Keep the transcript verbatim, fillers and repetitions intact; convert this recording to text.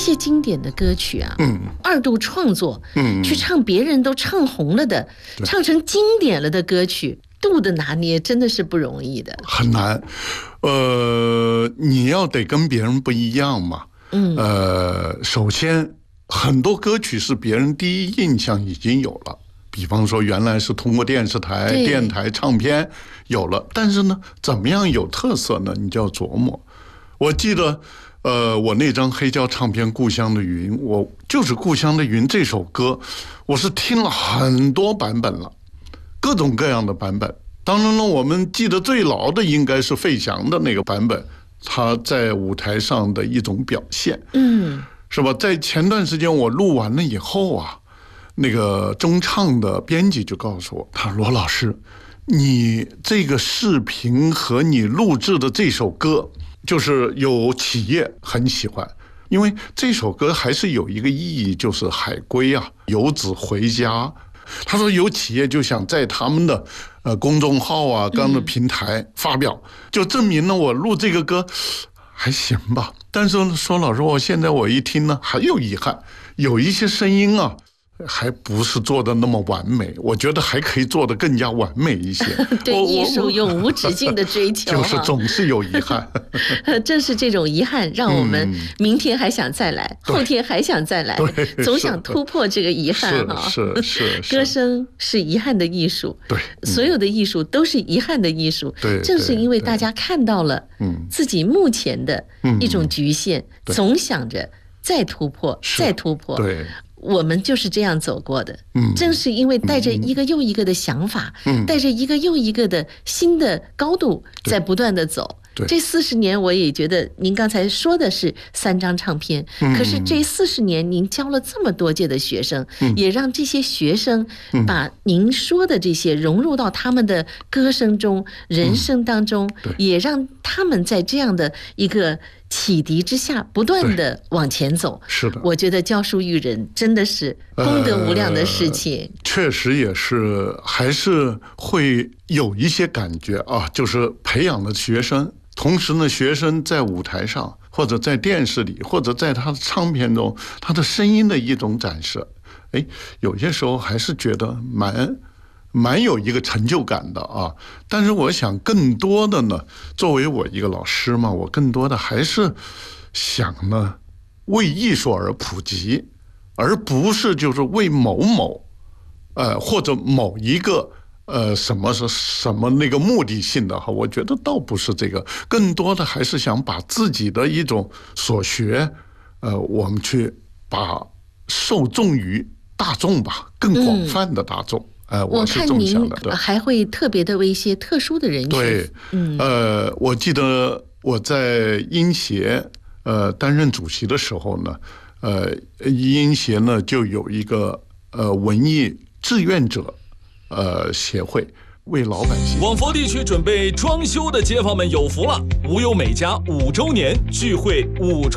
些经典的歌曲啊， 嗯， 二度创作， 嗯， 去唱别人都唱红了的，唱成经典了的歌曲，度的拿捏真的是不容易的， 很难。呃，你要得跟别人不一样嘛。嗯，呃，首先很多歌曲是别人第一印象已经有了，比方说原来是通过电视台、电台、唱片有了，但是呢，怎么样有特色呢？你就要琢磨。我记得，呃，我那张黑胶唱片《故乡的云》，我就是《故乡的云》这首歌，我是听了很多版本了，各种各样的版本。当然了，我们记得最牢的应该是费翔的那个版本，他在舞台上的一种表现，嗯，是吧？在前段时间我录完了以后啊，那个中唱的编辑就告诉我，他说：“罗老师，你这个视频和你录制的这首歌，就是有企业很喜欢。”因为这首歌还是有一个意义，就是海归啊，游子回家。他说有企业就想在他们的呃公众号啊、刚的平台发表，就证明了我录这个歌还行吧。但是说老实话，我现在我一听呢，还有遗憾，有一些声音啊，还不是做的那么完美，我觉得还可以做得更加完美一些。 对艺术有无止境的追求， 就是总是有遗憾。 正是这种遗憾，让我们明天还想再来，嗯、后天还想再来，总想突破这个遗憾哈。 是是是， 歌声是遗憾的艺术， 对， 所有的艺术都是遗憾的艺术。 对， 正是因为大家看到了自己目前的一种局限，总想着再突破，再突破。 对。 我们就是这样走过的，嗯，正是因为带着一个又一个的想法，嗯，带着一个又一个的新的高度，在不断的走。这四十年，我也觉得您刚才说的是三张唱片，嗯、可是这四十年您教了这么多届的学生，嗯、也让这些学生把您说的这些融入到他们的歌声中、人生当中，嗯、也让他们在这样的一个启迪之下，不断的往前走。 是的， 我觉得教书育人真的是功德无量的事情。呃、 确实也是，还是会有一些感觉啊，就是培养了学生。同时呢，学生在舞台上，或者在电视里，或者在他的唱片中，他的声音的一种展示，哎，有些时候还是觉得蛮蛮有一个成就感的啊。但是我想更多的呢，作为我一个老师嘛，我更多的还是想呢，为艺术而普及，而不是就是为某某，呃，或者某一个。呃，什么是什么那个目的性的哈？我觉得倒不是这个，更多的还是想把自己的一种所学，呃，我们去把受众于大众吧，更广泛的大众。嗯、呃，我是这么想的。 我看您还会特别的为一些特殊的人群。 对，嗯，呃，我记得我在音协呃担任主席的时候呢，呃，音协呢就有一个呃文艺志愿者。呃，协会为老百姓。 广佛地区准备装修的街坊们有福了！无忧美家五周年聚会五。